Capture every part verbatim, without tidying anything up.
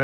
veure,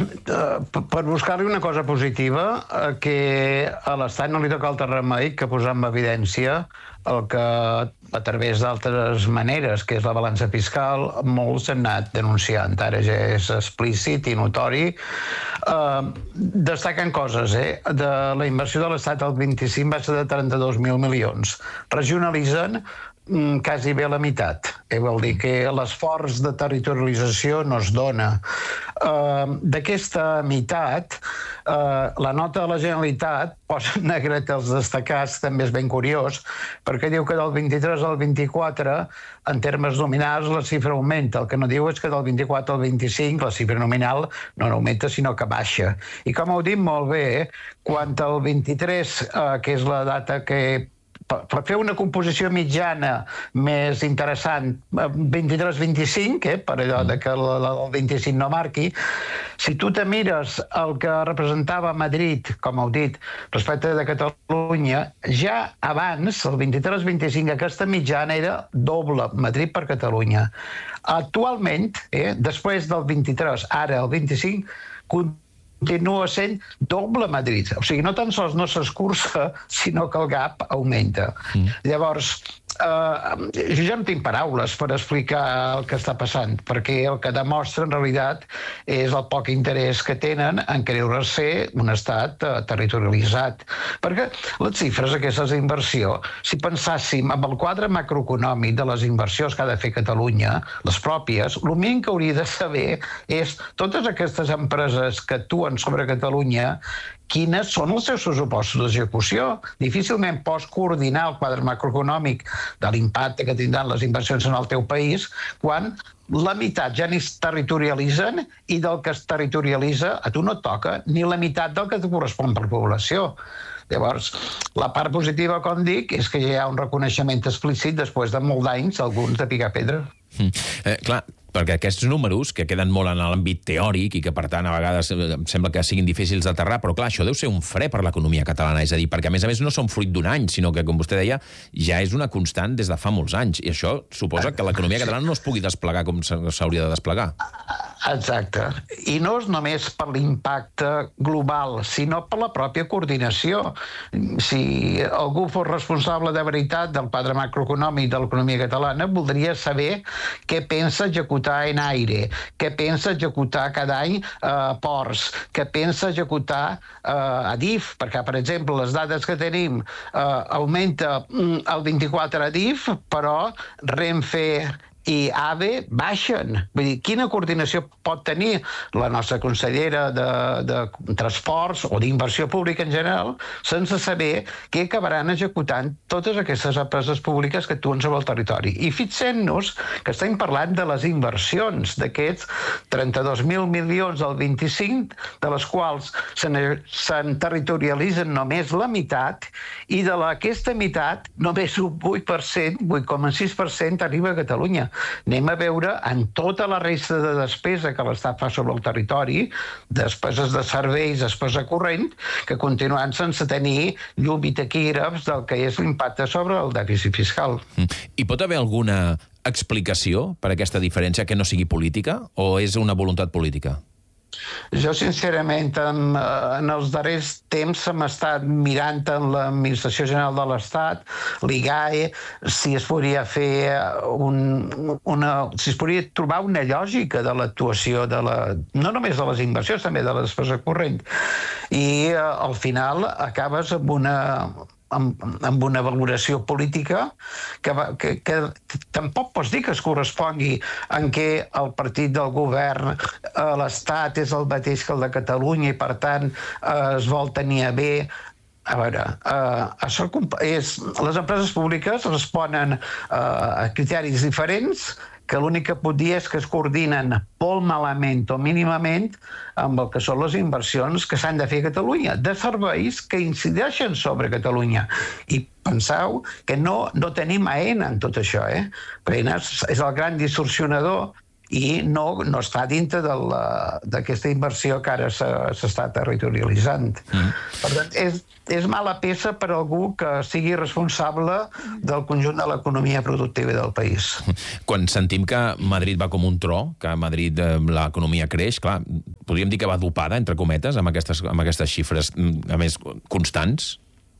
per buscar-li una cosa positiva, que a l'Estat no li toca altre remei que posar en evidència el que, a través d'altres maneres, que és la balança fiscal, molts han anat denunciant. Ara ja és explícit i notori. Uh, destaquen coses, eh? De la inversió de l'Estat al vint-i-cinc va ser de trenta-dos mil milions. Regionalitzen quasi bé la meitat. Eh, vol dir que l'esforç de territorialització no es dona. Uh, D'aquesta meitat, uh, la nota de la Generalitat posa en negret els destacats, també és ben curiós, perquè diu que del vint-i-tres al vint-i-quatre, en termes nominals, la xifra augmenta. El que no diu és que del vint-i-quatre al vint-i-cinc la xifra nominal no augmenta, sinó que baixa. I com heu dit molt bé, quan el vint-i-tres, uh, que és la data que per fer una composició mitjana més interessant, vint-i-tres vint-i-cinc, eh, per allò de que el vint-i-cinc no marqui, si tu te mires el que representava Madrid, com heu dit, respecte de Catalunya, ja abans, el vint-i-tres vint-i-cinc, aquesta mitjana era doble, Madrid per Catalunya. Actualment, eh, després del vint-i-tres, ara el vint-i-cinc, continua sent doble Madrid. O sigui, no tan sols no s'escurça, sinó que el gap augmenta. Mm. Llavors, eh, jo ja no tinc paraules per explicar el que està passant, perquè el que demostra, en realitat, és el poc interès que tenen en creure ser un estat eh, territorialitzat. Perquè les xifres aquestes d'inversió, si pensàssim en el quadre macroeconòmic de les inversions que ha de fer Catalunya, les pròpies, el mínim que hauria de saber és totes aquestes empreses que actuen sobre Catalunya, quines són els seus pressupostos d'execució. Difícilment pots coordinar el quadre macroeconòmic de l'impacte que tindran les inversions en el teu país quan la meitat ja ni es territorialitzen i del que es territorialitza a tu no et toca ni la meitat del que et correspon per població. Llavors, la part positiva, com dic, és que ja hi ha un reconeixement explícit després de molts d'anys, alguns de picar pedra. Mm. Eh, clar, perquè aquests números, que queden molt en l'àmbit teòric i que, per tant, a vegades em sembla que siguin difícils d'aterrar, però, clar, això deu ser un fre per l'economia catalana, és a dir, perquè, a més a més, no són fruit d'un any, sinó que, com vostè deia, ja és una constant des de fa molts anys, i això suposa que l'economia catalana no es pugui desplegar com s'hauria de desplegar. Exacte. I no és només per l'impacte global, sinó per la pròpia coordinació. Si algú fos responsable de veritat del quadre macroeconòmic de l'economia catalana, voldria saber què pensa executar en aire, què pensa executar cada any a Ports, què pensa executar a D I F, perquè, per exemple, les dades que tenim, augmenta el vint-i-quatre a D I F, però Renfe i AVE baixen. Vull dir, quina coordinació pot tenir la nostra consellera de, de transports o d'inversió pública en general sense saber què acabaran executant totes aquestes empreses públiques que actuen sobre el territori. I fixem-nos que estem parlant de les inversions d'aquests trenta-dos mil milions al vint-i-cinc, de les quals se'n, se'n territorialitzen només la meitat i de aquesta meitat només un vuit per cent, vuit coma sis per cent arriba a Catalunya. Anem a veure en tota la resta de despesa que l'Estat fa sobre el territori, despeses de serveis, despesa corrent, que continuen sense tenir llum i taquígrafs del que és l'impacte sobre el dèficit fiscal. I pot haver alguna explicació per a aquesta diferència que no sigui política, o és una voluntat política? Jo, sincerament, en, en els darrers temps hem estat mirant en l'Administració General de l'Estat, l'I G A E, si es podria fer un, una... si es podria trobar una lògica de l'actuació, de la, no només de les inversions, també de la despesa corrent. I eh, al final acabes amb una... Amb, amb una valoració política que, que, que tampoc pots dir que es correspongui en què el partit del govern a l'Estat és el mateix que el de Catalunya i, per tant, eh, es vol tenir a bé. A veure, eh, això és, les empreses públiques responen eh, a criteris diferents que l'únic que pot dir és que es coordinen molt malament o mínimament amb el que són les inversions que s'han de fer a Catalunya, de serveis que incideixen sobre Catalunya. I penseu que no, no tenim AENA en tot això, eh? AENA és el gran distorsionador i no, no està dintre d'aquesta inversió que ara s'està territorialitzant. Mm. Per tant, és, és mala peça per a algú que sigui responsable del conjunt de l'economia productiva del país. Quan sentim que Madrid va com un tro, que a Madrid eh, l'economia creix, clar, podríem dir que va dopada, entre cometes, amb aquestes, amb aquestes xifres, a més, constants?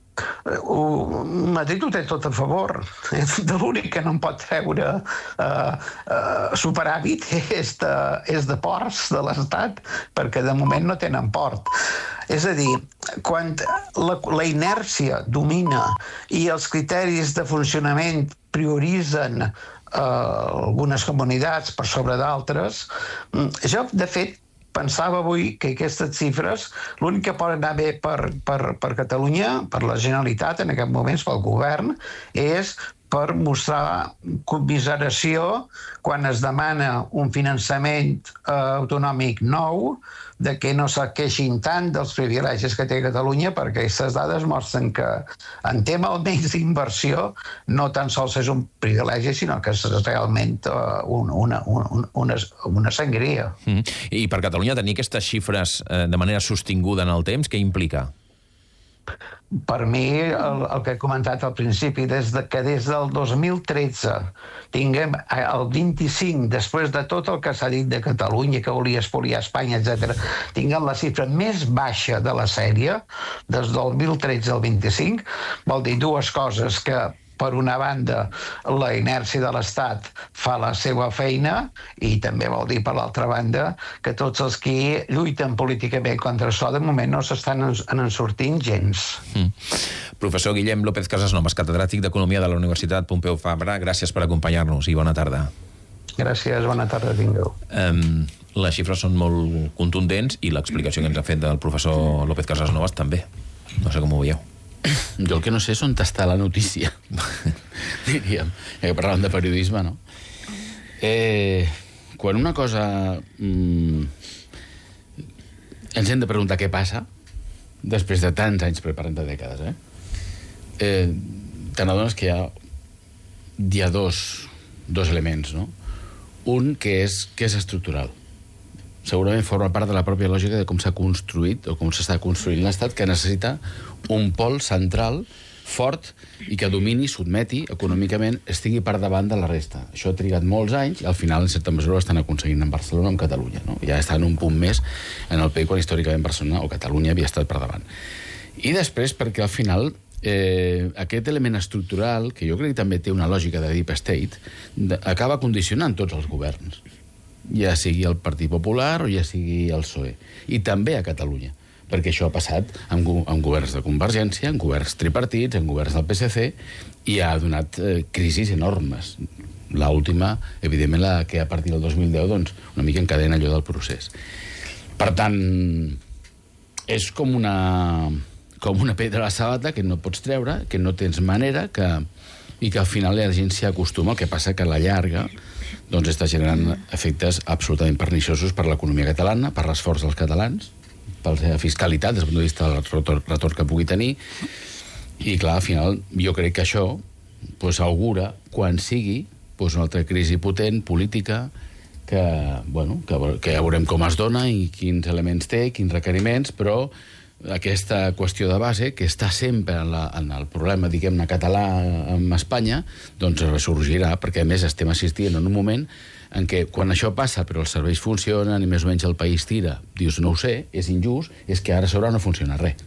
Uh, Madrid ho té tot a favor. De l'únic que no en pot treure uh, uh, superàvit és de, és de ports de l'Estat, perquè de moment no tenen port. És a dir, quan la, la inèrcia domina i els criteris de funcionament prioritzen uh, algunes comunitats per sobre d'altres, jo, de fet, pensava avui que aquestes xifres, l'únic que pot anar bé per, per, per Catalunya, per la Generalitat, en aquest moment, pel govern, és per mostrar commiseració quan es demana un finançament eh, autonòmic nou, de que no se queixin tant dels privilegis que té Catalunya, perquè aquestes dades mostren que en tema almenys d'inversió no tan sols és un privilegi, sinó que és realment uh, una, una, una, una sangria. Mm. I per Catalunya tenir aquestes xifres eh, de manera sostinguda en el temps, què implica? Per mi, el, el que he comentat al principi, des de que des del dos mil tretze tinguem el vint-i-cinc, després de tot el que s'ha dit de Catalunya, que volia espoliar Espanya, etcètera, tinguem la xifra més baixa de la sèrie, des del dos mil tretze al vint-i-cinc, vol dir dues coses: que per una banda, la inèrcia de l'Estat fa la seva feina, i també vol dir, per l'altra banda, que tots els que lluiten políticament contra això, de moment no s'estan en sortint gens. Mm. Professor Guillem López Casasnovas, catedràtic d'Economia de la Universitat Pompeu Fabra, gràcies per acompanyar-nos i bona tarda. Gràcies, bona tarda, tingueu. Um, les xifres són molt contundents i l'explicació que ens ha fet el professor López Casasnovas també. No sé com ho veieu. Jo el que no sé és on està la notícia, diríem, ja que parlàvem de periodisme, no? Eh, quan una cosa... Mm, ens hem de preguntar què passa, després de tants anys preparant de dècades, eh? eh te n'adones que hi ha, hi ha dos, dos elements, no? Un que és, que és estructural. Segurament forma part de la pròpia lògica de com s'ha construït o com s'està construint l'Estat, que necessita un pol central fort i que domini, sotmeti econòmicament, estigui per davant de la resta. Això ha trigat molts anys i al final, en certa mesura, ho estan aconseguint en Barcelona o en Catalunya, no? Ja està en un punt més en el país quan històricament Barcelona o Catalunya havia estat per davant. I després perquè al final eh, aquest element estructural, que jo crec que també té una lògica de deep state, de, acaba condicionant tots els governs, ja sigui el Partit Popular o ja sigui el P S O E. I també a Catalunya, perquè això ha passat amb, amb governs de Convergència, amb governs tripartits, amb governs del P S C, i ha donat eh, crisis enormes. L'última, evidentment, la que a partir del dos mil deu, doncs, una mica encadena allò del procés. Per tant, és com una, com una pedra a la sabata que no pots treure, que no tens manera, que, i que al final la gent s'hi acostuma, el que passa que a la llarga doncs està generant efectes absolutament perniciosos per l'economia catalana, per l'esforç dels catalans, per la fiscalitat, des del punt de vista del retorn, retorn que pugui tenir, i clar, al final, jo crec que això pues, augura, quan sigui, pues, una altra crisi potent, política, que, bueno, que, que ja veurem com es dona i quins elements té, quins requeriments, però aquesta qüestió de base, que està sempre en, la, en el problema, diguem-ne, català amb Espanya, doncs ressorgirà, perquè a més estem assistint en un moment en què quan això passa però els serveis funcionen i més o menys el país tira, dius, no ho sé, és injust, és que ara a sobre no funciona res.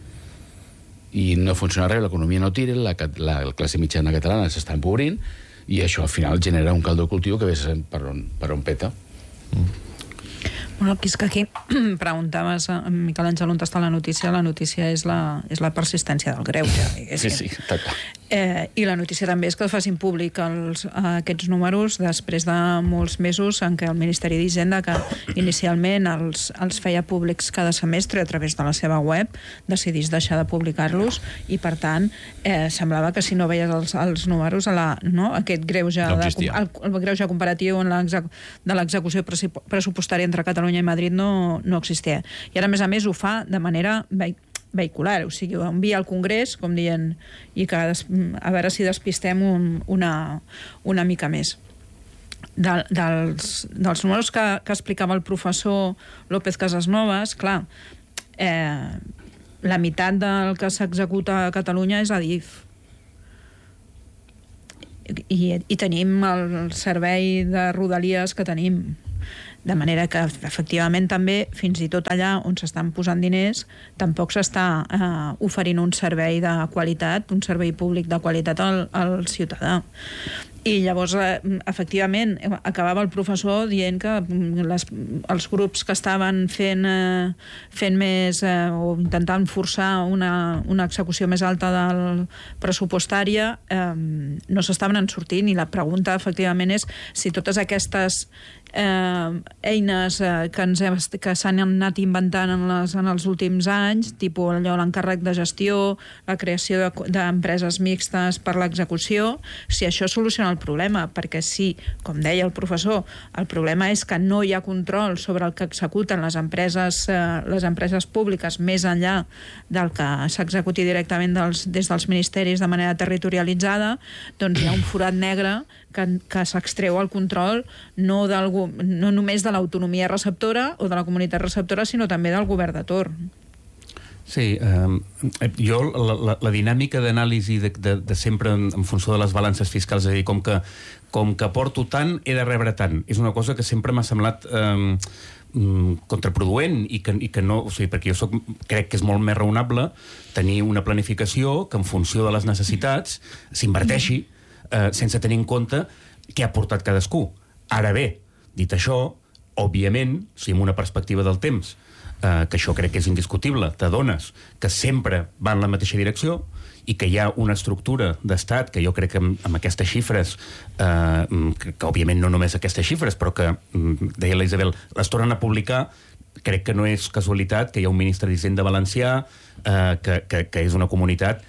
I no funciona res, l'economia no tira, la, la classe mitjana catalana s'està empobrint i això al final genera un caldo de cultiu que vés per on, per on peta. Mm. Bueno, aquí és que aquí preguntaves a Miquel Àngel on està la notícia. La notícia és la, és la persistència del greuge. Sí, sí, està clar. Eh, I la notícia també és que facin públic els, aquests números després de molts mesos en què el Ministeri d'Hisenda, que inicialment els, els feia públics cada semestre a través de la seva web, decidís deixar de publicar-los i, per tant, eh, semblava que si no veies els, els números, a la, no? aquest greuge, no de, el, el greuge comparatiu en de l'execució pressupostària entre Catalunya i Madrid no, no existia. I ara, a més a més, ho fa de manera vehicular, o sigui, ho envia al Congrés, com dient, i que des, a veure si despistem un, una, una mica més. De, dels, dels números que, que explicava el professor López Casasnovas, clar, eh, la meitat del que s'executa a Catalunya és a D I F. I, i tenim el servei de Rodalies que tenim. De manera que, efectivament, també, fins i tot allà on s'estan posant diners, tampoc s'està eh, oferint un servei de qualitat, un servei públic de qualitat al, al ciutadà. I llavors, efectivament, acabava el professor dient que les, els grups que estaven fent, eh, fent més eh, o intentant forçar una, una execució més alta del pressupostària eh, no s'estaven en sortint, i la pregunta, efectivament, és si totes aquestes eh, eines eh, que, ens hem, que s'han anat inventant en, les, en els últims anys, tipus allò, l'encàrrec de gestió, la creació d'empreses de, mixtes per l'execució, si això soluciona el problema, perquè si, com deia el professor, el problema és que no hi ha control sobre el que executen les empreses, eh, les empreses públiques més enllà del que s'executi directament dels, des dels ministeris de manera territorialitzada, doncs hi ha un forat negre que, que s'extreu el control no, no només de l'autonomia receptora o de la comunitat receptora, sinó també del govern de torn. Sí, eh, jo la, la, la dinàmica d'anàlisi de, de, de sempre en, en funció de les balances fiscals, és a dir, com que, com que porto tant, he de rebre tant. És una cosa que sempre m'ha semblat eh, contraproduent i que, i que no... O sigui, perquè jo soc, crec que és molt més raonable tenir una planificació que en funció de les necessitats s'inverteixi eh, sense tenir en compte què ha portat cadascú. Ara bé, dit això, òbviament, o sigui, amb una perspectiva del temps, Uh, que això crec que és indiscutible, t'adones que sempre va en la mateixa direcció i que hi ha una estructura d'estat que jo crec que amb, amb aquestes xifres, uh, que, que òbviament no només aquestes xifres, però que, um, deia la Isabel, les tornen a publicar, crec que no és casualitat que hi ha un ministre d'Hisenda valencià, uh, que, que, que és una comunitat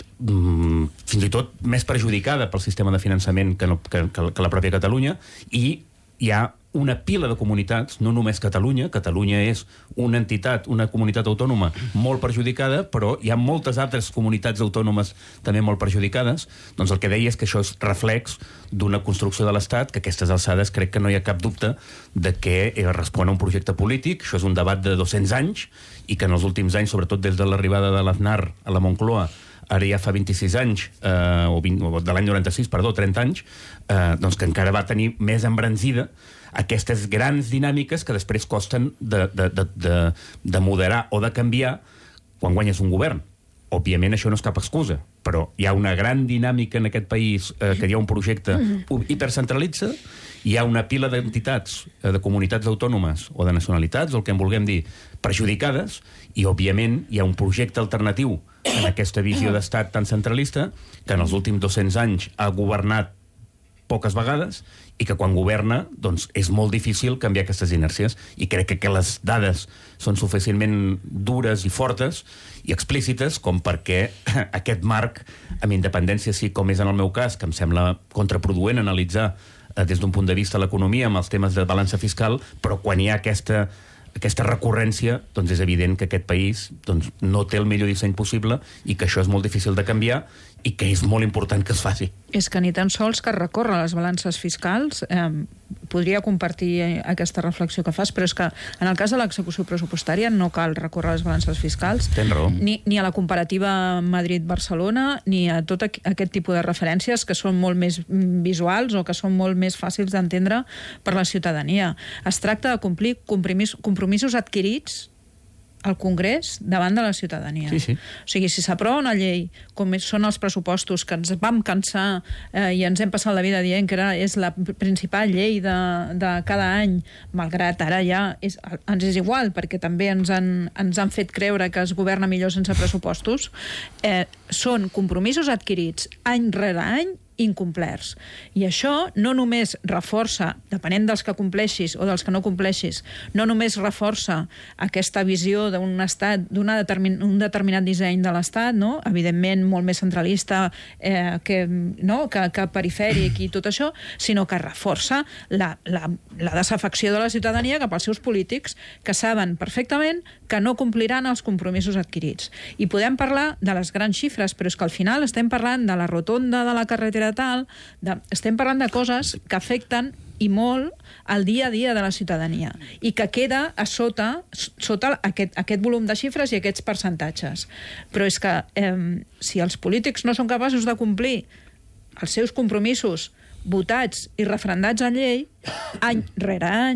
um, fins i tot més perjudicada pel sistema de finançament que, no, que, que, que la pròpia Catalunya, i hi ha una pila de comunitats, no només Catalunya, Catalunya és una entitat, una comunitat autònoma molt perjudicada, però hi ha moltes altres comunitats autònomes també molt perjudicades. Doncs el que deia és que això és reflex d'una construcció de l'Estat que a aquestes alçades crec que no hi ha cap dubte de que respon a un projecte polític. Això és un debat de dos-cents anys i que en els últims anys, sobretot des de l'arribada de l'Aznar a la Moncloa, ara ja fa vint-i-sis anys, eh, o, vint, o de l'any noranta-sis, perdó, trenta anys, eh, doncs que encara va tenir més embranzida aquestes grans dinàmiques que després costen de, de, de, de, de moderar o de canviar quan guanyes un govern. Òbviament això no és cap excusa, però hi ha una gran dinàmica en aquest país, eh, que hi ha un projecte hipercentralitza, hi ha una pila d'entitats, eh, de comunitats autònomes o de nacionalitats, o el que en vulguem dir, perjudicades, i òbviament hi ha un projecte alternatiu en aquesta visió d'estat tan centralista que en els últims dos-cents anys ha governat poques vegades i que quan governa doncs, és molt difícil canviar aquestes inèrcies, i crec que, que les dades són suficientment dures i fortes i explícites com perquè aquest marc, amb independència, sí, com és en el meu cas, que em sembla contraproduent analitzar eh, des d'un punt de vista l'economia amb els temes de balança fiscal, però quan hi ha aquesta aquesta recurrència, doncs és evident que aquest país doncs, no té el millor disseny possible i que això és molt difícil de canviar i que és molt important que es faci. És que ni tan sols que recorre a les balances fiscals, eh, podria compartir aquesta reflexió que fas, però és que en el cas de l'execució pressupostària no cal recórrer a les balances fiscals, Tens raó. Ni, ni a la comparativa Madrid-Barcelona, ni a tot aquest tipus de referències que són molt més visuals o que són molt més fàcils d'entendre per la ciutadania. Es tracta de complir compromis, compromisos adquirits al Congrés davant de la ciutadania. Sí, sí. O sigui, si s'aprova una llei, com són els pressupostos, que ens vam cansar eh, i ens hem passat la vida dient que era, és la principal llei de, de cada any, malgrat ara ja és, ens és igual, perquè també ens han, ens han fet creure que es governa millor sense pressupostos, eh, són compromisos adquirits any rere any incomplerts. I això no només reforça, depenent dels que compleixis o dels que no compleixis, no només reforça aquesta visió d'un estat, d'un determin, un determinat disseny de l'estat, no? Evidentment molt més centralista eh, que, no? que, que perifèric i tot això, sinó que reforça la, la, la desafecció de la ciutadania cap als seus polítics, que saben perfectament que no compliran els compromisos adquirits. I podem parlar de les grans xifres, però és que al final estem parlant de la rotonda de la carretera tal, de, estem parlant de coses que afecten i molt el dia a dia de la ciutadania i que queda a sota, sota aquest, aquest volum de xifres i aquests percentatges. Però és que eh, si els polítics no són capaços de complir els seus compromisos votats i referendats en llei, any rere any,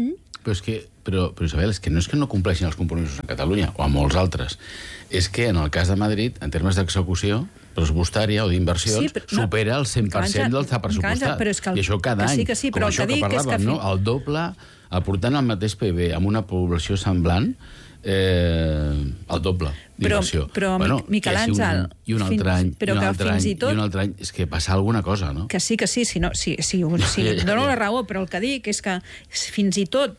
Però, és que, però, però Isabel, és que no és que no compleixin els compromisos a Catalunya, o a molts altres. És que en el cas de Madrid, en termes d'execució pressupostària o d'inversions, sí, no, supera el cent per cent del que ha pressupostat. Però és que el, I això cada que any. Sí, que sí, però com això que, que parlàvem, que no? El doble, aportant el mateix P I B amb una població semblant, eh, el doble d'inversió. Però, però bueno, Miquel Àngel... I un altre any, però i un altre any, tot, i un altre any, és que passa alguna cosa, no? Que sí, que sí, si no, sí, sí, sí, dono la raó, però el que dic és que fins i tot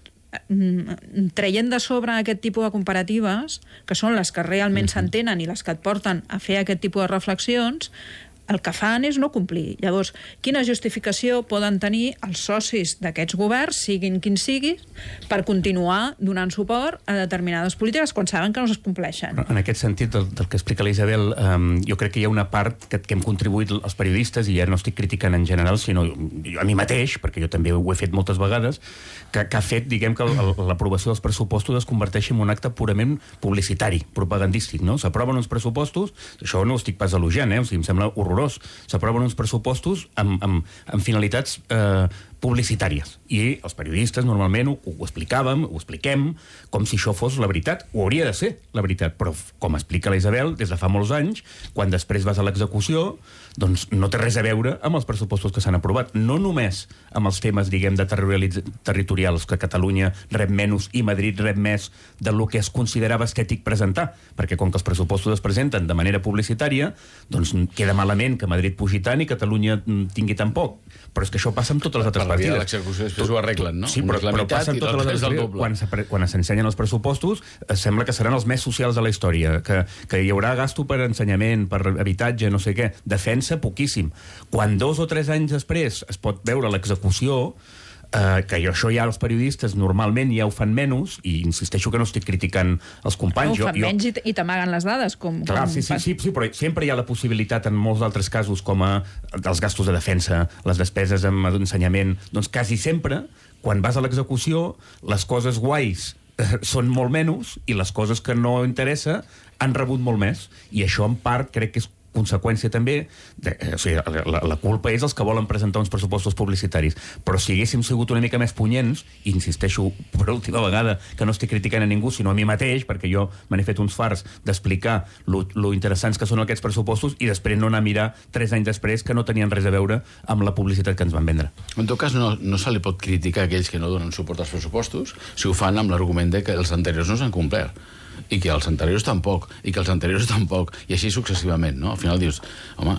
traient de sobre aquest tipus de comparatives, que són les que realment uh-huh. s'entenen i les que et porten a fer aquest tipus de reflexions, el que fan és no complir. Llavors, quina justificació poden tenir els socis d'aquests governs, siguin quins siguin, per continuar donant suport a determinades polítiques quan saben que no es compleixen? En aquest sentit, del, del que explica la Isabel, um, jo crec que hi ha una part que, que hem contribuït els periodistes, i ja no estic criticant en general, sinó a mi mateix, perquè jo també ho he fet moltes vegades, que, que ha fet, diguem, que l'aprovació dels pressupostos es converteixi en un acte purament publicitari, propagandístic, no? S'aproven uns pressupostos, això no ho estic pas elogiant, eh? O sigui, em sembla horrorós. S'aproven uns pressupostos amb, amb, amb finalitats eh, publicitàries. I els periodistes normalment ho, ho explicàvem, ho expliquem, com si això fos la veritat. Ho hauria de ser la veritat, però com explica la Isabel, des de fa molts anys, quan després vas a l'execució, doncs no té res a veure amb els pressupostos que s'han aprovat. No només amb els temes, diguem, de territorials, que Catalunya rep menys i Madrid rep més del que es considerava estètic presentar, perquè com que els pressupostos es presenten de manera publicitària, doncs queda malament que Madrid pugi tant i Catalunya tingui tan poc. Però és que això passa amb totes les altres partides. Per l'execució després ho arreglen, no? Sí, però, però passa amb totes les altres partides. Quan, quan s'ensenyen els pressupostos, sembla que seran els més socials de la història, que, que hi haurà gasto per ensenyament, per habitatge, no sé què. Defensa, poquíssim. Quan dos o tres anys després es pot veure l'execució, Uh, que això ja els periodistes normalment ja ho fan menys, i insisteixo que no estic criticant els companys. No, ho fan jo, menys jo... i, i t'amaguen les dades. Com, Clar, com sí, sí, sí, sí, però sempre hi ha la possibilitat en molts altres casos, com a, els gastos de defensa, les despeses en ensenyament, doncs quasi sempre, quan vas a l'execució, les coses guais eh, són molt menys i les coses que no interessa han rebut molt més. I això, en part, crec que és conseqüència també, de, o sigui, la, la culpa és els que volen presentar uns pressupostos publicitaris, però si haguéssim sigut una mica més punyents, i insisteixo per última vegada que no estic criticant a ningú, sinó a mi mateix, perquè jo me n'he fet uns fars d'explicar lo, lo interessants que són aquests pressupostos i després no anar a mirar tres anys després que no tenien res a veure amb la publicitat que ens van vendre. En tot cas, no, no se li pot criticar a aquells que no donen suport als pressupostos si ho fan amb l'argument de que els anteriors no s'han complert, i que els anteriors tampoc, i que els anteriors tampoc, i així successivament, no? Al final dius, home,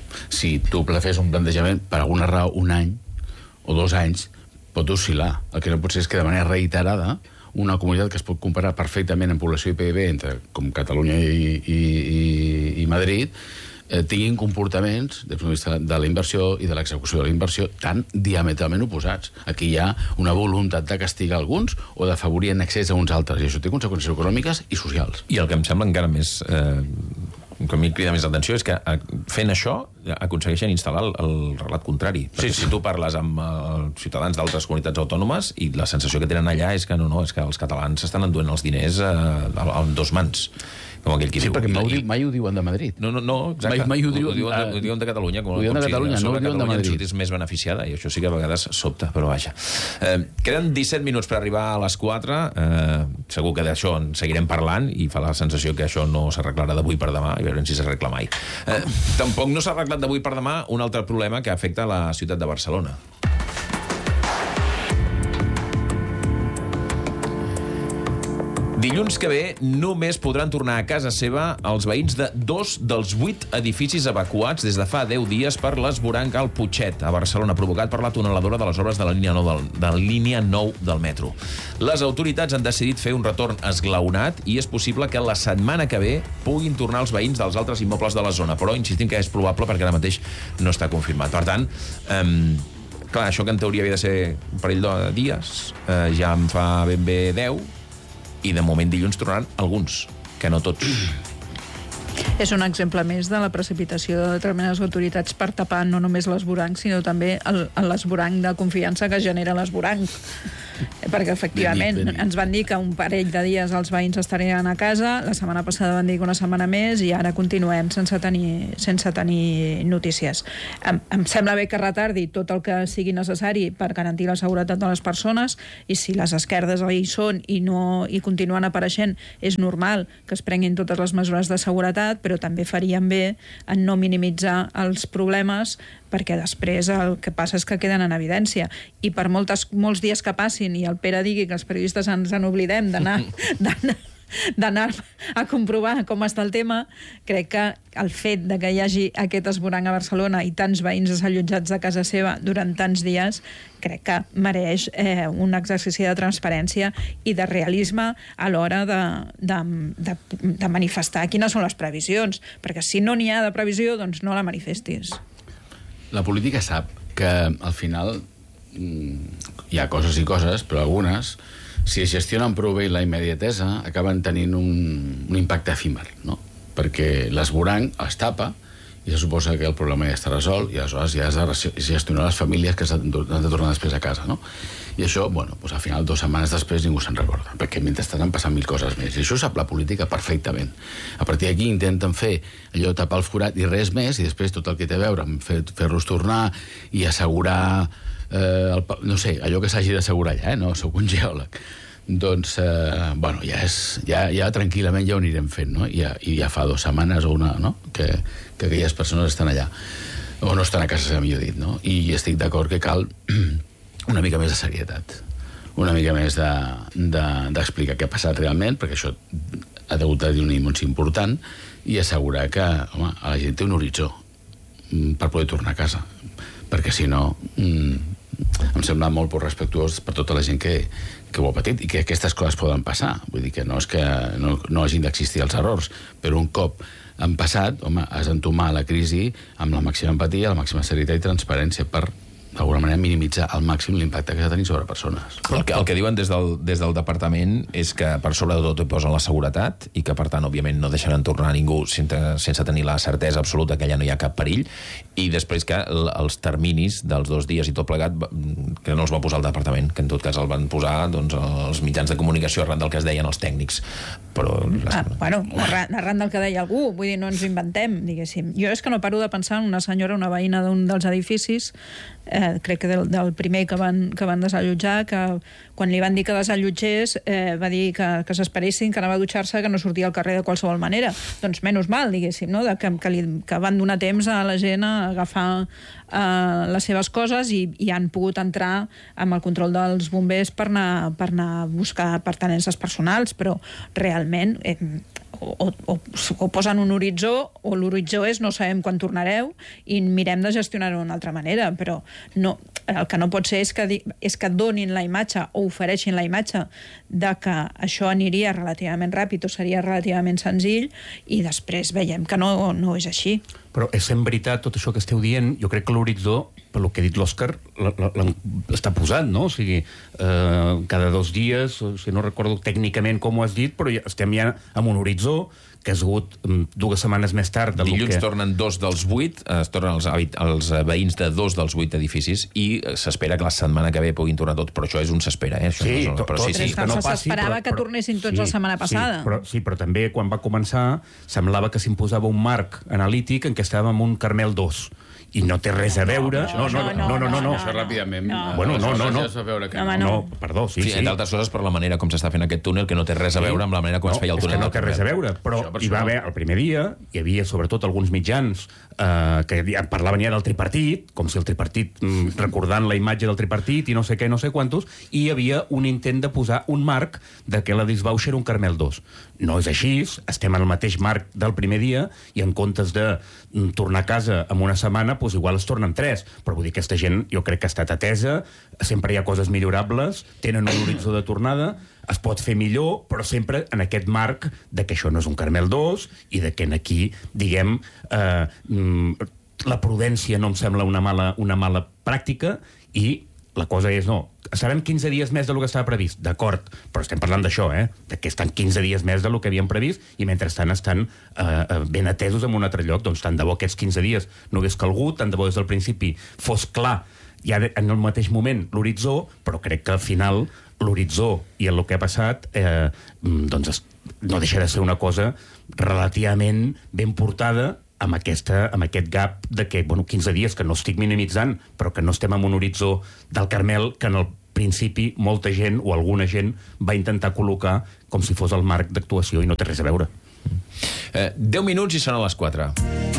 si tu fes un plantejament per alguna raó un any o dos anys, pot oscil·lar. El que no pot ser és que de manera reiterada una comunitat que es pot comparar perfectament en població i P I B entre com Catalunya i, i, i, i Madrid eh, tinguin comportaments des del punt de vista de la inversió i de l'execució de la inversió tan diametralment oposats. Aquí hi ha una voluntat de castigar alguns o d'afavorir en excés a uns altres, i això té conseqüències econòmiques i socials. I el que em sembla encara més... Eh, que a mi crida més l'atenció és que fent això aconsegueixen instal·lar el, el relat contrari. Perquè sí, sí. Si tu parles amb els ciutadans d'altres comunitats autònomes i la sensació que tenen allà és que no, no, és que els catalans s'estan enduent els diners eh, en dos mans. Com aquell qui sí, diu. perquè mai, i... mai ho diuen de Madrid. No, no, no, exacte. Mai, mai ho, diuen, ho, diuen, uh, ho diuen de Catalunya. Com, ho diuen de Catalunya, si, no ho diuen de Madrid. És més beneficiada, i això sí que a vegades sobta, però vaja. Eh, queden disset minuts per arribar a les quatre. Eh, segur que d'això en seguirem parlant i fa la sensació que això no s'arreglarà d'avui per demà, i veurem si s'arregla mai. Eh, tampoc no s'ha arreglat d'avui per demà un altre problema que afecta la ciutat de Barcelona. Dilluns que ve només podran tornar a casa seva els veïns de dos dels vuit edificis evacuats des de fa deu dies per l'esvoranc al Putxet, a Barcelona, provocat per la tuneladora de les obres de la línia nou del, de la línia nou del metro. Les autoritats han decidit fer un retorn esglaonat i és possible que la setmana que ve puguin tornar els veïns dels altres immobles de la zona, però insistim que és probable perquè ara mateix no està confirmat. Per tant, eh, clar, això que en teoria havia de ser un parell de dies, eh, ja en fa ben bé deu, i de moment dilluns tornaran alguns, que no tots. És un exemple més de la precipitació de determinades autoritats per tapar no només l'esvoranc, sinó també l'esvoranc de confiança que genera l'esvoranc. perquè efectivament Ben dit, ben dit. ens van dir que un parell de dies els veïns estarien a casa, la setmana passada van dir que una setmana més i ara continuem sense tenir, sense tenir notícies. Em, em sembla bé que retardi tot el que sigui necessari per garantir la seguretat de les persones, i si les esquerdes hi són i, no, i continuen apareixent, és normal que es prenguin totes les mesures de seguretat, però també farien bé en no minimitzar els problemes, perquè després el que passa és que queden en evidència. I per moltes, molts dies que passin i el Pere digui que els periodistes ens en oblidem d'anar d'anar a comprovar com està el tema, crec que el fet de que hi hagi aquest esborrany a Barcelona i tants veïns desallotjats de casa seva durant tants dies, crec que mereix eh, un exercici de transparència i de realisme a l'hora de, de, de, de manifestar quines són les previsions, perquè si no n'hi ha de previsió, doncs no la manifestis. La política sap que al final hi ha coses i coses, però algunes, si es gestionen prou bé la immediatesa, acaben tenint un, un impacte efímer, no? Perquè l'esborrany es tapa i se suposa que el problema ja està resolt i aleshores ja has de gestionar les famílies que han de tornar després a casa, no? I això, bueno, doncs al final, dues setmanes després ningú se'n recorda, perquè mentrestant han passat mil coses més. I això sap la política perfectament. A partir d'aquí intenten fer allò, tapar el forat i res més, i després tot el que té a veure amb fer, fer-los tornar i assegurar... Eh, el, no sé, allò que s'hagi d'assegurar ja, eh? No soc un geòleg. Doncs, eh, bueno, ja, és, ja, ja tranquil·lament ja ho anirem fent, no? I ja, i ja fa dues setmanes o una, no? Que, que aquelles persones estan allà. O no estan a casa, millor dit, no? I estic d'acord que cal una mica més de serietat. Una mica més d'explicar de, de, què ha passat realment, perquè això ha hagut de dir un immensi important, i assegurar que, home, la gent té un horitzó per poder tornar a casa. Perquè si no, mm, em sembla molt poc respectuós per tota la gent que, que ho ha patit i que aquestes coses poden passar. Vull dir que no és que no, no hagin d'existir els errors, però un cop han passat, home, has d'entomar la crisi amb la màxima empatia, la màxima serietat i transparència per, d'alguna manera, minimitzar al màxim l'impacte que ha de tenir sobre persones. El que, el que diuen des del, des del departament és que per sobre de tot hi posen la seguretat i que, per tant, òbviament, no deixaran tornar a ningú sense, sense tenir la certesa absoluta que allà no hi ha cap perill, i després que el, els terminis dels dos dies i tot plegat que no els va posar el departament, que en tot cas el van posar, doncs, els mitjans de comunicació arran del que es deien els tècnics. Però... Ah, bueno, arran, arran del que deia algú, vull dir, no ens inventem, diguéssim. Jo és que no paro de pensar en una senyora, una veïna d'un dels edificis, eh, crec que del, del primer que van, que van desallotjar, que quan li van dir que desallotgés eh, va dir que, que s'esperessin, que anava a dutxar-se, que no sortia al carrer de qualsevol manera. Doncs menys mal, diguéssim, no? de, que, que, li, que van donar temps a la gent a agafar eh, les seves coses i, i han pogut entrar amb el control dels bombers per anar, per anar a buscar pertinences personals, però realment... Eh, O, o, o posen un horitzó, o l'horitzó és no sabem quan tornareu i mirem de gestionar-ho d'una altra manera, però no, el que no pot ser és que, és que donin la imatge o ofereixin la imatge de que això aniria relativament ràpid o seria relativament senzill i després veiem que no, no és així. Però és en veritat tot això que esteu dient, jo crec que l'horitzó, per lo que ha dit l'Òscar, està posat, no? O sigui, eh, cada dos dies, o sigui, no recordo tècnicament com ho has dit, però ja estem ja amb un horitzó que ha sigut dues setmanes més tard... Dilluns que... tornen dos dels vuit, es tornen els, els veïns de dos dels vuit edificis i s'espera que la setmana que ve puguin tornar tots, però això és un s'espera, eh? Això sí, no és, tot, però sí, sí, que no passi, s'esperava que tornessin tots sí, la setmana passada. Sí però, sí, però també quan va començar semblava que s'imposava un marc analític en què estàvem en un Carmel dos. I no té res a veure... No, no, no, no, no, no, no. Això ràpidament... No. Bueno, no, no, no. Ja es va veure que no. no. No, perdó, sí, sí. sí. Entre altres coses per la manera com s'està fent aquest túnel, que no té res a veure amb la manera com no, es feia el túnel. És que no té res a veure, però això, per hi va haver, el primer dia, hi havia sobretot alguns mitjans eh, que parlaven ja del tripartit, com si el tripartit, mm, recordant la imatge del tripartit i no sé què, no sé quantos, i hi havia un intent de posar un marc de que la Disbauxa era un Carmel dos. No és així, estem en el mateix marc del primer dia i en comptes de mm, tornar a casa en una setmana, doncs igual es tornen tres. Però vull dir, aquesta gent jo crec que ha estat atesa, sempre hi ha coses millorables, tenen un horitzó de tornada, es pot fer millor, però sempre en aquest marc de que això no és un Carmel dos i de que aquí, diguem, eh, la prudència no em sembla una mala, una mala pràctica i la cosa és, no, serem quinze dies més del que estava previst, d'acord, però estem parlant d'això, eh? De que estan quinze dies més del que havíem previst i mentrestant estan eh, ben atesos en un altre lloc, doncs tant de bo aquests quinze dies no hagués calgut, tant de bo des del principi fos clar ja en el mateix moment l'horitzó, però crec que al final l'horitzó i el que ha passat eh, doncs no deixa de ser una cosa relativament ben portada amb, aquesta, amb aquest gap de que, bueno, quinze dies, que no estic minimitzant, però que no estem en un horitzó del Carmel que en el principi molta gent o alguna gent va intentar col·locar com si fos el marc d'actuació i no té res a veure. Eh, deu minuts i són a les quatre.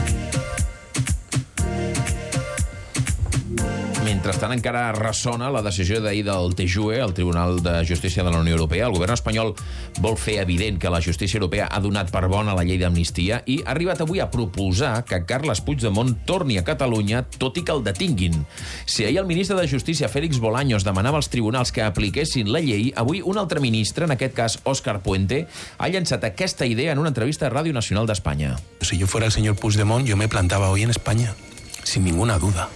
Mentrestant, encara ressona la decisió d'ahir del T J U E, el Tribunal de Justícia de la Unió Europea. El govern espanyol vol fer evident que la justícia europea ha donat per bona la llei d'amnistia i ha arribat avui a proposar que Carles Puigdemont torni a Catalunya, tot i que el detinguin. Si ahir el ministre de Justícia, Félix Bolaños, demanava als tribunals que apliquessin la llei, avui un altre ministre, en aquest cas Óscar Puente, ha llançat aquesta idea en una entrevista a Ràdio Nacional d'Espanya. Si yo fuera el señor Puigdemont, yo me plantaba hoy en España, sin ninguna duda.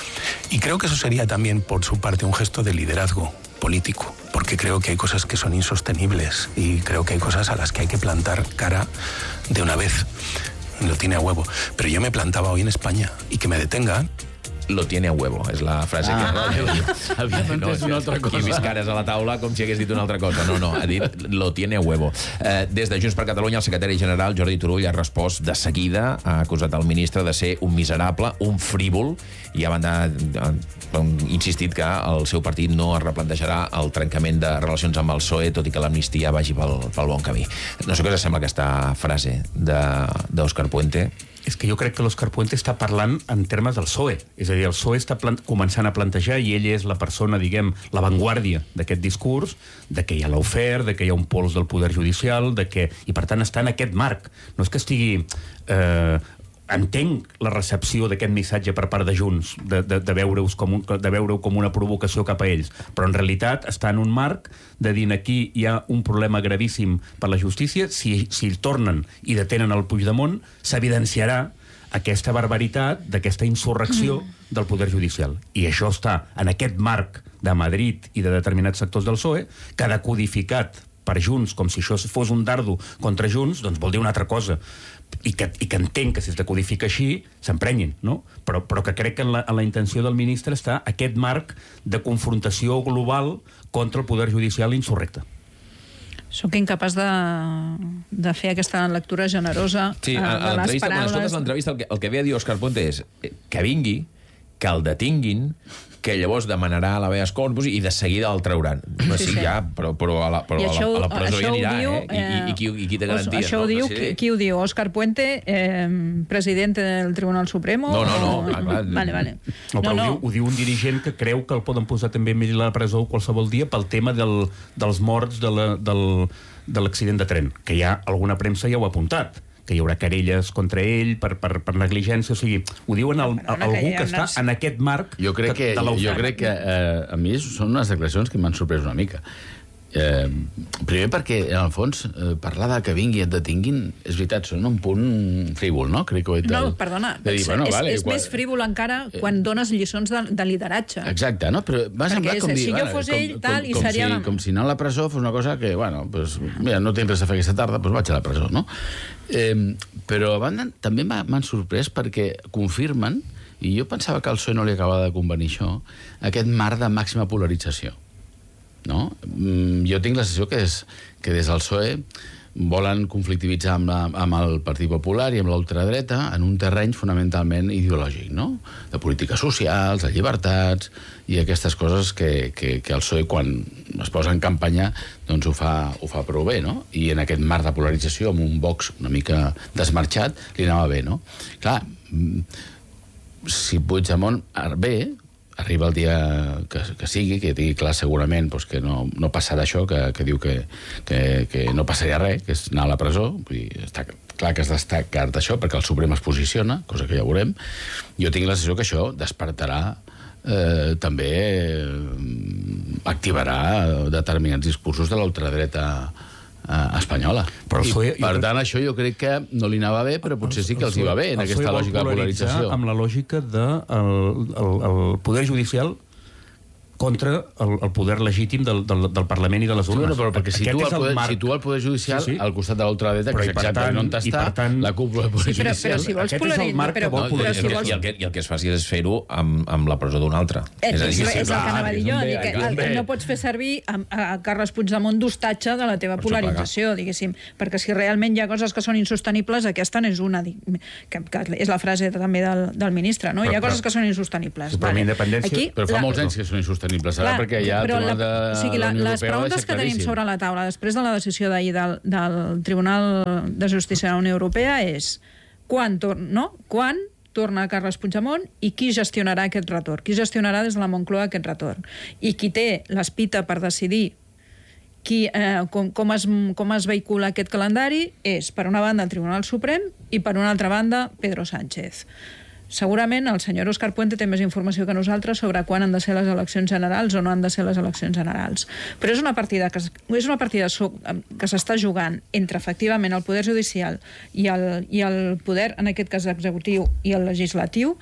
Y creo que eso sería también, por su parte, un gesto de liderazgo político, porque creo que hay cosas que son insostenibles y creo que hay cosas a las que hay que plantar cara de una vez. Lo tiene a huevo. Pero yo me plantaba hoy en España y que me detengan. Lo tiene a huevo, és la frase Ah, que... havia entès una altra cosa. I vist cares a la taula com si hagués dit una altra cosa. No, no, ha dit lo tiene a huevo. Eh, des de Junts per Catalunya, el secretari general Jordi Turull ha respost de seguida, ha acusat el ministre de ser un miserable, un frívol, i a banda ha insistit que el seu partit no es replantejarà el trencament de relacions amb el P S O E, tot i que l'amnistia vagi pel, pel bon camí. No sé què us sembla aquesta frase d'Òscar Puente. És que jo crec que l'Òscar Puente està parlant en termes del P S O E. És a dir, el P S O E està començant a plantejar, i ell és la persona, diguem, l'avantguàrdia d'aquest discurs, de que hi ha l'oferta, de que hi ha un pols del poder judicial, de que... i per tant està en aquest marc. No és que estigui... Eh, entenc la recepció d'aquest missatge per part de Junts, de, de, de veure-ho com, un, de veure com una provocació cap a ells, però en realitat està en un marc de dir aquí hi ha un problema gravíssim per la justícia, si, si tornen i detenen el Puigdemont, s'evidenciarà aquesta barbaritat d'aquesta insurrecció del poder judicial. I això està en aquest marc de Madrid i de determinats sectors del P S O E, que ha codificat per Junts, com si això fos un dardo contra Junts, doncs vol dir una altra cosa. I que, i que entenc que si es decodifica així s'emprenyin, no? Però, però que crec que en la, en la intenció del ministre està aquest marc de confrontació global contra el poder judicial insurrecte. Soc incapaç de, de fer aquesta lectura generosa sí, uh, a, a de les paraules. Quan escoltes l'entrevista, el, que, el que ve a dir Òscar Puente és que vingui, que el detinguin, que llavors demanarà a l'habeas corpus i de seguida el trauran. No sé sí, sí. ja, però, però, a la, però a, la, a la presó hi anirà, diu, eh? I, i, i, qui, i qui té garanties? Això ho no? diu, no sé. qui, qui ho diu? Òscar Puente, eh, president del Tribunal Supremo? No, no, no. O... Clar, clar. Vale, vale. No, però no, no. Ho, diu, ho diu un dirigent que creu que el poden posar també a la presó qualsevol dia pel tema del, dels morts de la, del, de l'accident de tren, que ja alguna premsa ja ho ha apuntat, que hi haurà querelles contra ell per, per, per negligència, o sigui, ho diuen el, el, algú que, que està en aquest marc jo crec que, de, de jo crec que eh, a mi són unes declaracions que m'han sorprès una mica. Eh, primer perquè, en el fons, eh, parlar de que vingui i et detinguin, és veritat, són un punt frívol, no? Crec que ho he dit. No, perdona, dir, és, bueno, vale, és quan... més frívol encara quan dones lliçons de, de lideratge. Exacte, no? Però m'ha semblat com dir... Si jo fos ell, tal, com, i com seria... Si, com si anar a la presó fos una cosa que, bueno, pues, mira, no tinc res a fer aquesta tarda, doncs vaig a la presó, no? Eh, però a banda també m'han sorprès perquè confirmen, i jo pensava que al P S O E no li acabava de convenir això, aquest marc de màxima polarització. No? Jo tinc la sensació que, és, que des del P S O E volen conflictivitzar amb, la, amb el Partit Popular i amb l'ultradreta en un terreny fonamentalment ideològic, no? De polítiques socials, de llibertats i aquestes coses que, que, que el P S O E, quan es posa en campanya, doncs ho fa, ho fa prou bé, no? I en aquest marc de polarització, amb un Vox una mica desmarxat, li anava bé, no? Clar, si Puigdemont ve, arriba el dia que, que sigui, que tingui clar segurament doncs, que no, no passarà això, que, que diu que, que, que no passaria res, que és anar a la presó. Vull dir, està clar que es destaca d'això, perquè el Suprem es posiciona, cosa que ja veurem. Jo tinc la sensació que això despertarà, eh, també eh, activarà determinats discursos de l'ultradreta Uh, espanyola. Però I, Soe, per tant, això jo crec que no li anava bé, però potser sí que els hi va bé en aquesta lògica de polarització. Amb la lògica de el, el, el poder judicial contra el, el poder legítim del, del, del Parlament i de les urnes. Sí, però perquè si tu, el poder, marc... si tu el poder judicial sí, sí. al costat de l'ultradreta, que és exactament on està tant... la cúpula del poder sí, però, judicial... però si vols Aquest és el marc que vol No, poder... i, i, el que, I el que es faci és fer-ho amb, amb la presó d'un altre. Eh, és, és, que és el que anava a dir jo, dir que el, no pots fer servir a, a Carles Puigdemont d'hostatge de la teva polarització, diguéssim, perquè si realment hi ha coses que són insostenibles, aquesta n'és una, que, que és la frase també del, del ministre, no? Hi ha coses que són insostenibles. Però, vale. Aquí, però fa la... molts anys que són insostenibles, ara, perquè hi ha però la, de o sigui, la, les preguntes que tenim sobre la taula després de la decisió d'ahir del, del Tribunal de Justícia de la Unió Europea és quan, tor no? quan torna Carles Puigdemont i qui gestionarà aquest retorn, qui gestionarà des de la Moncloa aquest retorn, i qui té l'espita per decidir qui, eh, com, com, es, com es vehicula aquest calendari és, per una banda, el Tribunal Suprem i, per una altra banda, Pedro Sánchez. Segurament el senyor Òscar Puente té més informació que nosaltres sobre quan han de ser les eleccions generals o no han de ser les eleccions generals. Però és una partida que, és una partida que s'està jugant entre, efectivament, el poder judicial i el, i el poder, en aquest cas executiu, i el legislatiu,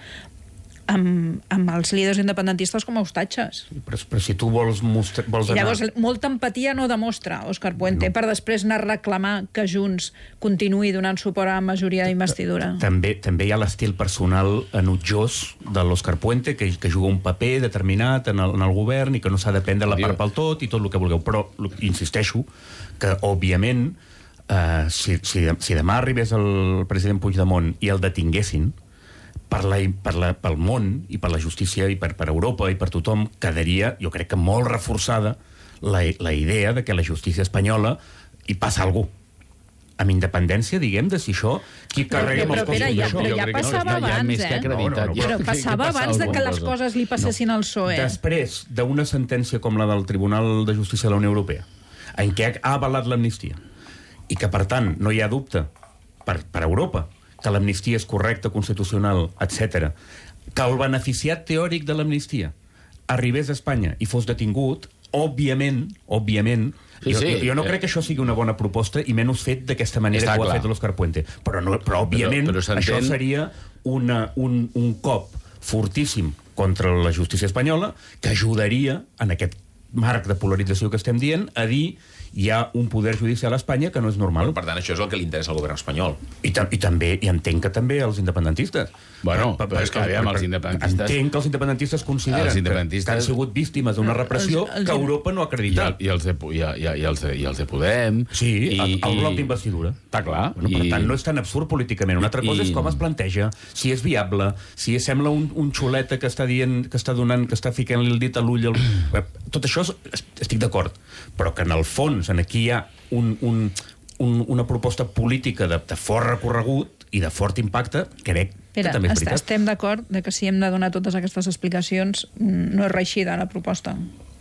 amb, amb els líders independentistes com a hostatges. Però, però si tu vols, mostra, vols anar... Llavors, molta empatia no demostra Òscar Puente no. per després anar a reclamar que Junts continuï donant suport a la majoria d'investidura. També, també hi ha l'estil personal enutjós de l'Òscar Puente, que, que juga un paper determinat en el, en el govern i que no s'ha de prendre la part pel tot i tot el que vulgueu. Però insisteixo que, òbviament, eh, si, si, si demà arribés el president Puigdemont i el detinguessin, per la, per la, pel món i per la justícia i per, per Europa i per tothom quedaria, jo crec que molt reforçada la, la idea de que la justícia espanyola hi passa algú amb independència, diguem, de si això qui carrega amb els costos ja, d'això. Però ja passava no, abans, eh? No, no, no, però passava abans de que les coses li passessin no. al P S O E. Després d'una sentència com la del Tribunal de Justícia de la Unió Europea, en què ha avalat l'amnistia, i que, per tant, no hi ha dubte per, per Europa que l'amnistia és correcta, constitucional, etcètera, que el beneficiat teòric de l'amnistia arribés a Espanya i fos detingut, òbviament, òbviament, sí, jo, sí, jo, jo no eh... crec que això sigui una bona proposta i menys fet d'aquesta manera Està que ho clar. ha fet l'Òscar Puente. Però, no, però òbviament, però, però això seria una, un, un cop fortíssim contra la justícia espanyola que ajudaria, en aquest marc de polarització que estem dient, a dir hi ha un poder judicial a Espanya que no és normal. Per tant, això és el que li interessa al govern espanyol. I, ta i també, i entenc que també als independentistes. Bueno, però, però és que aviam, els independentistes... Entenc que els independentistes consideren els independentistes... que han sigut víctimes d'una repressió els, els, que Europa no ha acreditat. I, i, els, de, i, i, i, els, de, i els de Podem... Sí, i, el, el i... bloc d'investidura. Està clar. Bueno, per i... tant, no és tan absurd políticament. Una altra cosa I... és com es planteja, si és viable, si sembla un, un xuleta que està dient, que està donant, que està ficant-li el dit a l'ull... El... Tot això estic d'acord. Però que en el fons, en aquí hi ha un, un, un, una proposta política de, de fort recorregut i de fort impacte, crec Pere, que també és veritat. Estem d'acord de que si hem de donar totes aquestes explicacions no és reeixida la proposta.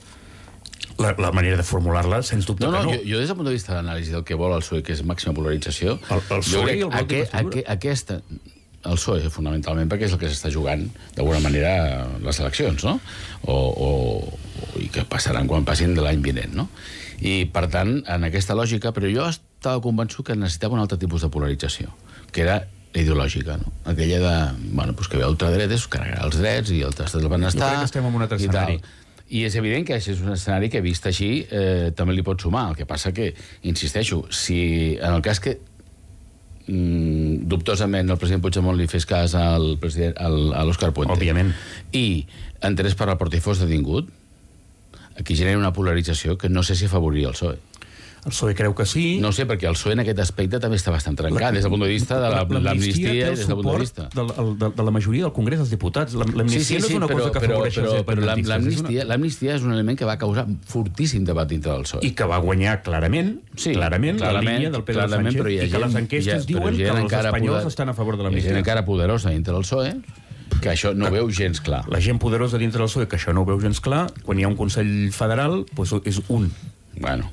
La, la manera de formular-la, sens dubte no, no, que no. Jo, jo des del punt de vista de l'anàlisi del que vol el P S O E, que és màxima polarització, el, el P S O E i el bloc d'investidura. Aquesta, el P S O E, fonamentalment, perquè és el que s'està jugant, d'alguna manera, les eleccions, no? O, o, i que passaran quan passin de l'any vinent, no? I, per tant, en aquesta lògica, però jo estava convençut que necessitava un altre tipus de polarització, que era ideològica, no? Aquella de, bueno, pues que ve ultradretes, carregar els drets i el tastat del benestar... Jo crec que estem en un altre escenari. I és evident que és un escenari que, vist així, eh, també li pot sumar. El que passa que, insisteixo, si en el cas que mm, dubtosament el president Puigdemont li fes cas al president, al, a l'Òscar Puente... Òbviament. I entrés per la porta i fos detingut, aquí genera una polarització que no sé si afavoria el P S O E. El P S O E creu que sí. No sé, perquè el P S O E en aquest aspecte també està bastant trencat, la, des del punt de vista de l'amnistia i des del punt de vista... De, de, de la majoria del Congrés dels Diputats. L'amnistia sí, sí, sí, no és una però, cosa que però, afavoreix però, els però independentistes. l'amnistia és un element que va causar fortíssim debat dintre del P S O E. I que va guanyar clarament, sí, clarament, clarament la línia del Pedro Sánchez, i que gent, les enquestes ha, diuen que els espanyols poder, estan a favor de l'amnistia. Hi ha gent encara poderosa dintre del P S O E que això no que, veu gens clar. La gent poderosa dintre del P S O E que això no ho veu gens clar, quan hi ha un Consell Federal, doncs és un. Bueno...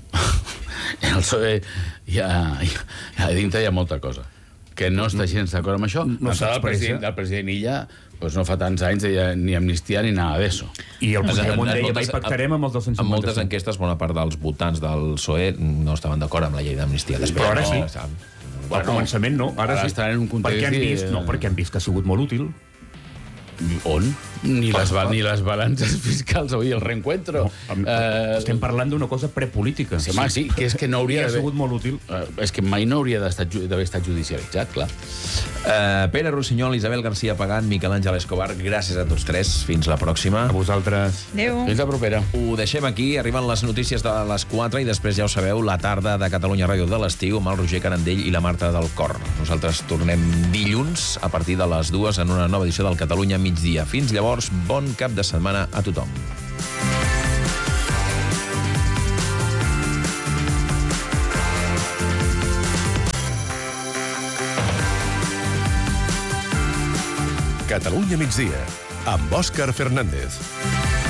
En el P S O E hi ha, hi ha, dintre hi ha molta cosa que no està gens d'acord amb això. No, no el, president, el president Illa pues no fa tants anys de, ni amnistia ni nada d'això. I el Puigdemont deia, mai pactarem amb els dos cents i cinquanta-cinc. En moltes enquestes, bona part dels votants del P S O E no estaven d'acord amb la llei d'amnistia. Però ara sí. No, bueno, al començament no, ara, ara sí. En un context perquè han vist, no, perquè han vist que ha sigut molt útil. On? Ni les, ni les balances fiscals, avui el reencuentro. No, eh, estem parlant d'una cosa prepolítica. Sí, home, sí, que és que no hauria ha d'haver... sigut molt útil. Uh, és que mai no hauria d'haver estat judicialitzat, clar. Uh, Pere Rossinyol, Isabel García Pagant, Miquel Àngel Escobar, gràcies a tots tres. Fins la pròxima. A vosaltres. Adéu. Fins la propera. Ho deixem aquí, arriben les notícies de les quatre i després, ja ho sabeu, la tarda de Catalunya Ràdio de l'estiu amb el Roger Canandell i la Marta del Cor. Nosaltres tornem dilluns a partir de les dues en una nova edició del Catalunya migdia. Fins llavors, bon cap de setmana a tothom. Catalunya migdia, amb Òscar Fernández.